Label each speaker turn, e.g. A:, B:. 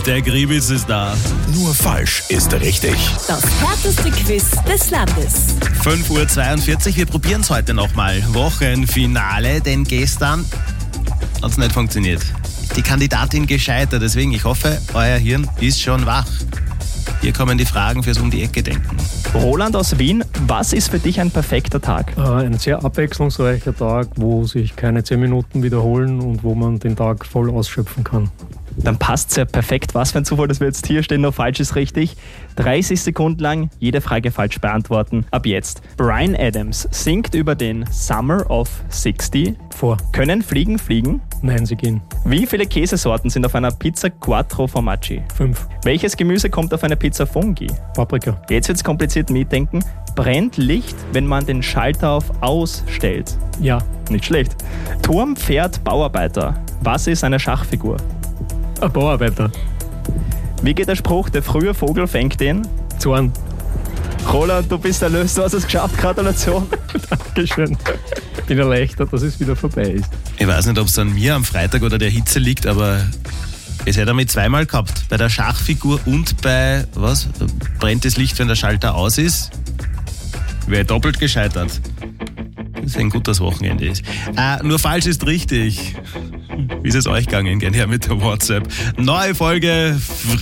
A: der Gribitz ist da.
B: Nur falsch ist richtig.
C: Das härteste Quiz des Landes.
A: 5:42 Uhr, wir probieren es heute nochmal. Wochenfinale, denn gestern hat es nicht funktioniert. Die Kandidatin gescheitert, deswegen ich hoffe, euer Hirn ist schon wach. Hier kommen die Fragen fürs Um-die-Ecke-Denken.
D: Roland aus Wien, was ist für dich ein perfekter Tag?
E: Ein sehr abwechslungsreicher Tag, wo sich keine 10 Minuten wiederholen und wo man den Tag voll ausschöpfen kann.
D: Dann passt es ja perfekt. Was für ein Zufall, dass wir jetzt hier stehen, nur falsch ist richtig. 30 Sekunden lang jede Frage falsch beantworten. Ab jetzt. Bryan Adams singt über den Summer of 60.
E: Vor.
D: Können Fliegen fliegen?
E: Nein, sie gehen.
D: Wie viele Käsesorten sind auf einer Pizza Quattro Formaggi?
E: 5.
D: Welches Gemüse kommt auf eine Pizza Fungi?
E: Paprika.
D: Jetzt wird's kompliziert mitdenken. Brennt Licht, wenn man den Schalter auf Aus stellt?
E: Ja.
D: Nicht schlecht. Turm, Pferd, Bauarbeiter. Was ist eine Schachfigur?
E: Ein Bauarbeiter.
D: Wie geht der Spruch, der frühe Vogel fängt den?
E: Zorn.
D: Roland, du bist erlöst, du hast es geschafft, Gratulation.
E: Dankeschön. Bin erleichtert, dass es wieder vorbei ist.
A: Ich weiß nicht, ob es an mir am Freitag oder der Hitze liegt, aber es hätte er mit zweimal gehabt. Bei der Schachfigur und bei, was? Brennt das Licht, wenn der Schalter aus ist? Wäre doppelt gescheitert. Deswegen gut, dass Wochenende ist. Nur falsch ist richtig. Wie ist es euch gegangen? Gerne her mit der WhatsApp. Neue Folge